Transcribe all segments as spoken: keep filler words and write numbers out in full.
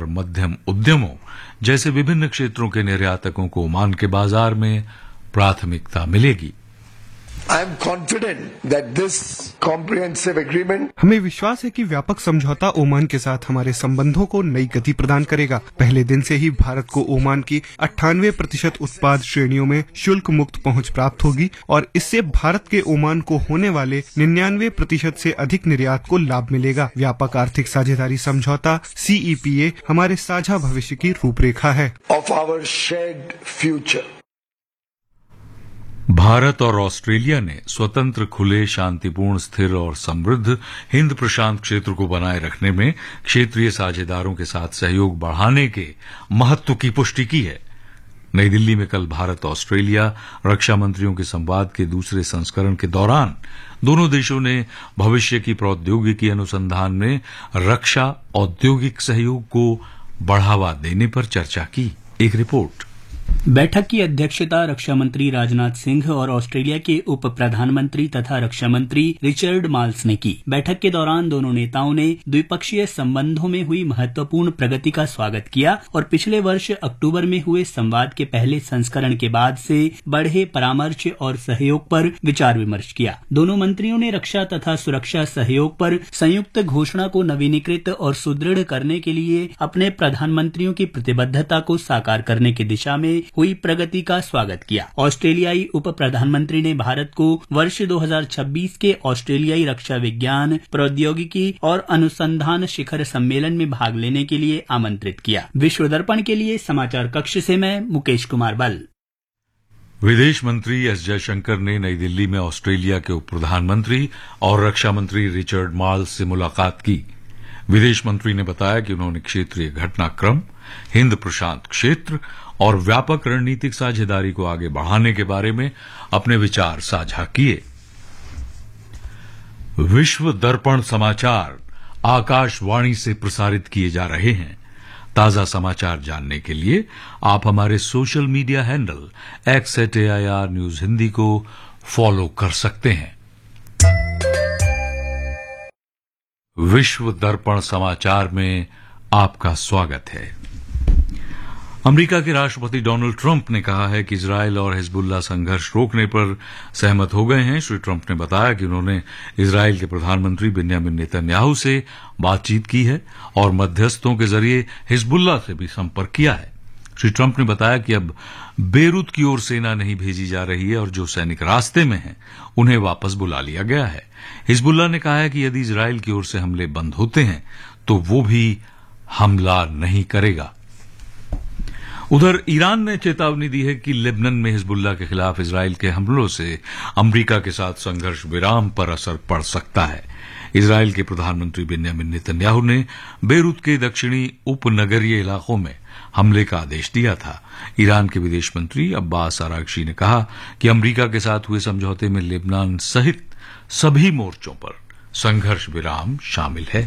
और मध्यम उद्यमों जैसे विभिन्न क्षेत्रों के निर्यातकों को ओमान के बाजार में प्राथमिकता मिलेगी। I am confident that this comprehensive agreement हमें विश्वास है कि व्यापक समझौता ओमान के साथ हमारे संबंधों को नई गति प्रदान करेगा। पहले दिन से ही भारत को ओमान की अट्ठानवे प्रतिशत उत्पाद श्रेणियों में शुल्क मुक्त पहुंच प्राप्त होगी और इससे भारत के ओमान को होने वाले निन्यानवे प्रतिशत से अधिक निर्यात को लाभ मिलेगा। व्यापक आर्थिक साझेदारी समझौता सी ई पी ए हमारे साझा भविष्य की रूपरेखा है। of our shared future. Bharat और ऑस्ट्रेलिया ने स्वतंत्र, खुले, शांतिपूर्ण, स्थिर और समृद्ध हिंद प्रशांत क्षेत्र को बनाए रखने में क्षेत्रीय साझेदारों के साथ सहयोग बढ़ाने के महत्व की पुष्टि की है। नई दिल्ली में कल भारत ऑस्ट्रेलिया रक्षा मंत्रियों के संवाद के दूसरे संस्करण के दौरान दोनों देशों ने भविष्य की प्रौद्योगिकी अनुसंधान में रक्षा औद्योगिक सहयोग को बढ़ावा देने पर चर्चा की। एक रिपोर्ट। बैठक की अध्यक्षता रक्षा मंत्री राजनाथ सिंह और ऑस्ट्रेलिया के उप प्रधानमंत्री तथा रक्षा मंत्री रिचर्ड माल्स ने की। बैठक के दौरान दोनों नेताओं ने द्विपक्षीय संबंधों में हुई महत्वपूर्ण प्रगति का स्वागत किया और पिछले वर्ष अक्टूबर में हुए संवाद के पहले संस्करण के बाद से बढ़े परामर्श और सहयोग पर विचार विमर्श किया। दोनों मंत्रियों ने रक्षा तथा सुरक्षा सहयोग पर संयुक्त घोषणा को नवीनीकृत और सुदृढ़ करने के लिए अपने प्रधानमंत्रियों की प्रतिबद्धता को साकार करने की दिशा में हुई प्रगति का स्वागत किया। ऑस्ट्रेलियाई उप प्रधानमंत्री ने भारत को वर्ष दो हज़ार छब्बीस के ऑस्ट्रेलियाई रक्षा विज्ञान, प्रौद्योगिकी और अनुसंधान शिखर सम्मेलन में भाग लेने के लिए आमंत्रित किया। विश्व दर्पण के लिए समाचार कक्ष से मैं मुकेश कुमार बल। विदेश मंत्री एस जयशंकर ने नई दिल्ली में ऑस्ट्रेलिया के उप प्रधानमंत्री और रक्षा मंत्री रिचर्ड माल्स से मुलाकात की। विदेश मंत्री ने बताया कि उन्होंने क्षेत्रीय घटनाक्रम, हिंद प्रशांत क्षेत्र और व्यापक रणनीतिक साझेदारी को आगे बढ़ाने के बारे में अपने विचार साझा किए। विश्व दर्पण समाचार आकाशवाणी से प्रसारित किए जा रहे हैं। ताजा समाचार जानने के लिए आप हमारे social media handle x eight A I R news Hindi को फॉलो कर सकते हैं। विश्व दर्पण समाचार में आपका स्वागत है। अमेरिका के राष्ट्रपति डोनाल्ड ट्रंप ने कहा है कि इजरायल और हिजबुल्लाह संघर्ष रोकने पर सहमत हो गए हैं। श्री ट्रंप ने बताया कि उन्होंने इजरायल के प्रधानमंत्री बेन्यामिन नेतन्याहू से बातचीत की है और मध्यस्थों के जरिए हिजबुल्लाह से भी संपर्क किया है। श्री ट्रंप ने बताया कि अब बेरूत की ओर सेना नहीं भेजी जा रही है और जो सैनिक रास्ते में हैं उन्हें वापस बुला लिया गया है। हिजबुल्लाह ने कहा है कि यदि इजरायल की ओर से हमले बंद होते हैं तो वो भी हमला नहीं करेगा। उधर ईरान ने चेतावनी दी है कि लेबनान में हिजबुल्लाह के खिलाफ इजरायल के हमलों से अमेरिका के साथ संघर्ष विराम पर असर पड़ सकता है। इजरायल के प्रधानमंत्री बेन्यामिन नेतन्याहू ने बेरूत के दक्षिणी उपनगरीय इलाकों में हमले का आदेश दिया था। ईरान के विदेश मंत्री अब्बास अरागची ने कहा कि अमेरिका के साथ हुए समझौते में लेबनान सहित सभी मोर्चों पर संघर्ष विराम शामिल है।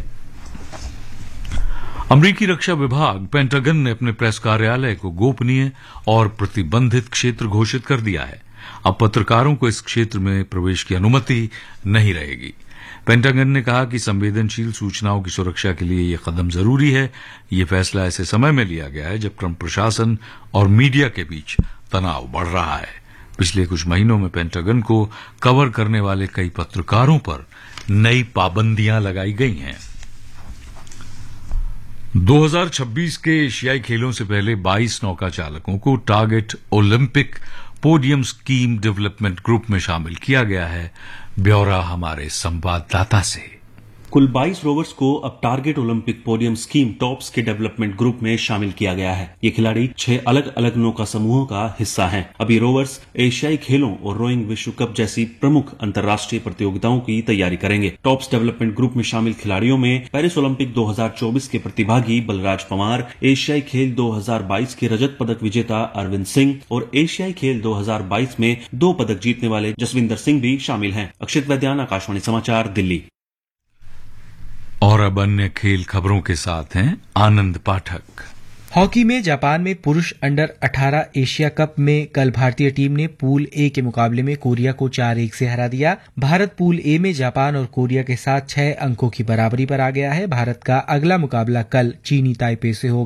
अमेरिकी रक्षा विभाग पेंटागन ने अपने प्रेस कार्यालय को गोपनीय और प्रतिबंधित क्षेत्र घोषित कर दिया है। अब पत्रकारों को इस क्षेत्र में प्रवेश की अनुमति नहीं रहेगी। पेंटागन ने कहा कि संवेदनशील सूचनाओं की सुरक्षा के लिए यह कदम जरूरी है। यह फैसला ऐसे समय में लिया गया है जब ट्रंप प्रशासन और मीडिया के बीच तनाव बढ़ रहा है। पिछले कुछ महीनों में पेंटागन को कवर करने वाले कई पत्रकारों पर नई पाबंदियां लगाई गई हैं। दो हज़ार छब्बीस के एशियाई खेलों से पहले बाईस नौका चालकों को target Olympic podium scheme development group में शामिल किया गया है। ब्यौरा हमारे संवाददाता से। कुल बाईस रोवर्स को अब target Olympic podium scheme tops के डेवलपमेंट ग्रुप में शामिल किया गया है। ये खिलाड़ी छह अलग अलग नौका समूहों का हिस्सा हैं। अब ये रोवर्स एशियाई खेलों और रोइंग विश्व कप जैसी प्रमुख अंतर्राष्ट्रीय प्रतियोगिताओं की तैयारी करेंगे। टॉप्स डेवलपमेंट ग्रुप में शामिल खिलाड़ियों में पेरिस ओलंपिक दो हज़ार चौबीस के प्रतिभागी बलराज पंवार, एशियाई खेल दो हज़ार बाईस के रजत पदक विजेता अरविंद सिंह और एशियाई खेल दो हज़ार बाईस में दो पदक जीतने वाले जसविंदर सिंह भी शामिल हैं। अक्षित वैद्यान, आकाशवाणी समाचार, दिल्ली। और अब अन्य खेल खबरों के साथ हैं आनंद पाठक। हॉकी में जापान में पुरुष अंडर अठारह एशिया कप में कल भारतीय टीम ने पूल ए के मुकाबले में कोरिया को चार एक से हरा दिया। भारत पूल ए में जापान और कोरिया के साथ छह अंकों की बराबरी पर आ गया है। भारत का अगला मुकाबला कल चीनी ताइपे से होगा।